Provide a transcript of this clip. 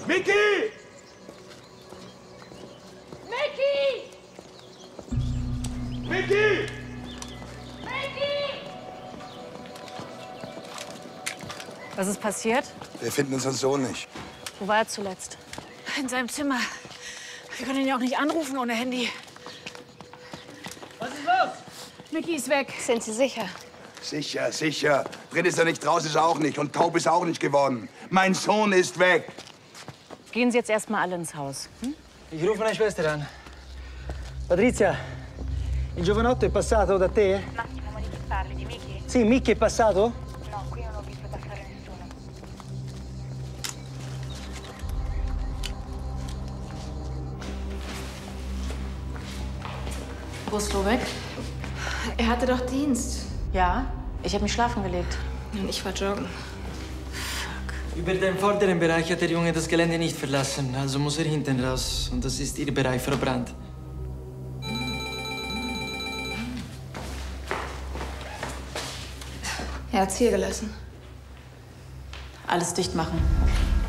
Micky! Micky! Micky! Micky! Was ist passiert? Wir finden unseren Sohn nicht. Wo war er zuletzt? In seinem Zimmer. Wir können ihn ja auch nicht anrufen ohne Handy. Was ist los? Micky ist weg. Sind Sie sicher? Sicher, sicher. Drin ist er nicht, draußen ist er auch nicht. Und taub ist er auch nicht geworden. Mein Sohn ist weg. Gehen Sie jetzt erstmal alle ins Haus. Hm? Ich rufe meine Schwester an. Patrizia, il giovanotto è passato da te? Un attimo, ma di chi parli? Di Miki? Sì, Mickey è passato? No, qui non ho visto passare nessuno. Wo ist Flo weg? Er hatte doch Dienst. Ja, ich habe mich schlafen gelegt. Und ich war joggen. Über den vorderen Bereich hat der Junge das Gelände nicht verlassen. Also muss er hinten raus. Und das ist Ihr Bereich, Frau Brandt. Er hat's hier gelassen. Alles dicht machen.